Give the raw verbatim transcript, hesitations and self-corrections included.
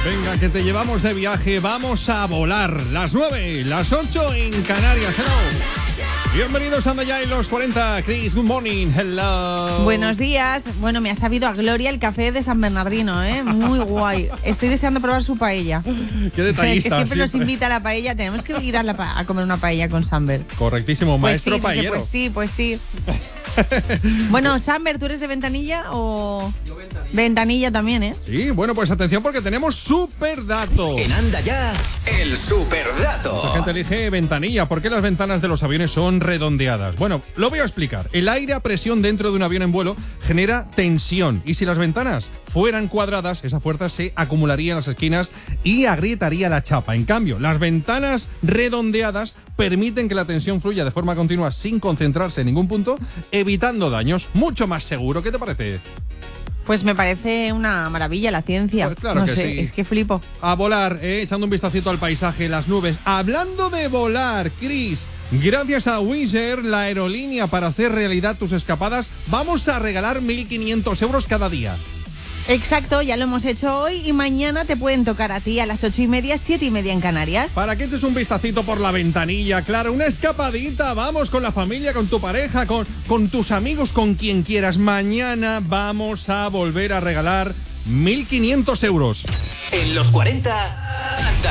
Venga, que te llevamos de viaje, vamos a volar. Las nueve, las ocho en Canarias. Hello. Bienvenidos a ya en los cuarenta. Chris, good morning. Hello. Buenos días. Bueno, me ha sabido a gloria el café de San Bernardino, ¿eh? Muy guay. Estoy deseando probar su paella. Qué detallista. Que siempre, siempre nos invita a la paella. Tenemos que ir a, la pa- a comer una paella con Samber. Correctísimo, Pues maestro sí, dice, paellero. Pues sí, pues sí. Bueno, Samber, ¿tú eres de Ventanilla o...? Yo Ventanilla. Ventanilla también, ¿eh? Sí, bueno, pues atención porque tenemos superdato. En Anda Ya, el superdato. Mucha gente elige ventanilla. ¿Por qué las ventanas de los aviones son redondeadas? Bueno, lo voy a explicar. El aire a presión dentro de un avión en vuelo genera tensión. Y si las ventanas fueran cuadradas, esa fuerza se acumularía en las esquinas y agrietaría la chapa. En cambio, las ventanas redondeadas permiten que la tensión fluya de forma continua sin concentrarse en ningún punto, evitando daños. Mucho más seguro. ¿Qué te parece? Pues me parece una maravilla la ciencia. Pues claro no que sé, sí. es que flipo. A volar, eh, echando un vistacito al paisaje, las nubes. Hablando de volar, Chris, gracias a Wizz Air, la aerolínea para hacer realidad tus escapadas, vamos a regalar mil quinientos euros cada día. Exacto, ya lo hemos hecho hoy y mañana te pueden tocar a ti a las ocho y media, siete y media en Canarias. Para que eches un vistacito por la ventanilla, claro, una escapadita, vamos con la familia, con tu pareja, con, con tus amigos, con quien quieras. Mañana vamos a volver a regalar mil quinientos euros. En los cuarenta, Anda